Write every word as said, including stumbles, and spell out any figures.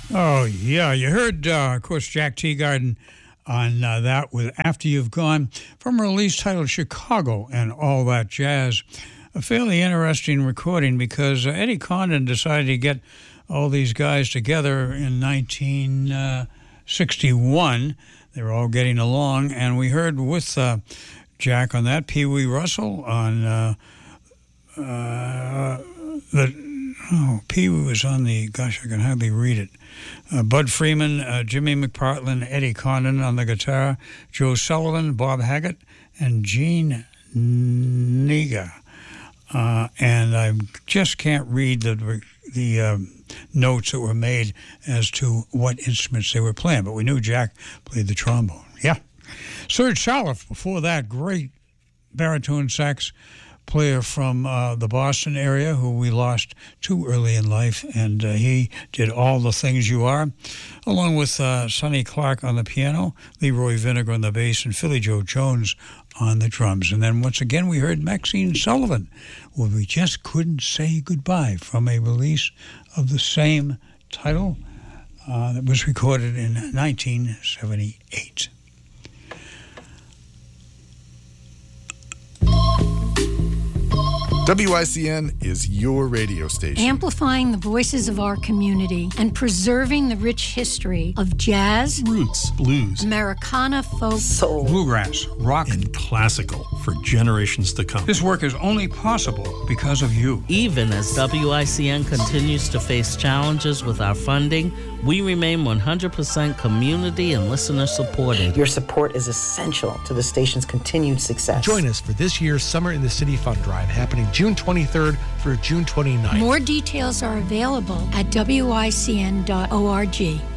Oh, yeah. You heard, uh, of course, Jack Teagarden on uh, that with After You've Gone from a release titled Chicago and All That Jazz. A fairly interesting recording because uh, Eddie Condon decided to get all these guys together in nineteen sixty-one. They were all getting along, and we heard with uh, Jack on that, Pee Wee Russell on uh, uh, the... Oh, Pee Wee was on the, gosh, I can hardly read it. Uh, Bud Freeman, uh, Jimmy McPartland, Eddie Condon on the guitar, Joe Sullivan, Bob Haggett, and Gene Niga. Uh, and I just can't read the the um, notes that were made as to what instruments they were playing, but we knew Jack played the trombone. Yeah. Serge Saliff, before that, great baritone sax player from uh, the Boston area who we lost too early in life, and uh, he did All the Things You Are, along with uh, Sonny Clark on the piano, Leroy Vinegar on the bass, and Philly Joe Jones on the drums. And then once again we heard Maxine Sullivan, where We Just Couldn't Say Goodbye, from a release of the same title uh, that was recorded in nineteen seventy-eight. W I C N is your radio station. Amplifying the voices of our community and preserving the rich history of jazz, roots, blues, Americana, folk, soul, bluegrass, rock, and classical for generations to come. This work is only possible because of you. Even as W I C N continues to face challenges with our funding, we remain one hundred percent community and listener supported. Your support is essential to the station's continued success. Join us for this year's Summer in the City Fund Drive, happening June twenty-third through June twenty-ninth. More details are available at W I C N dot org.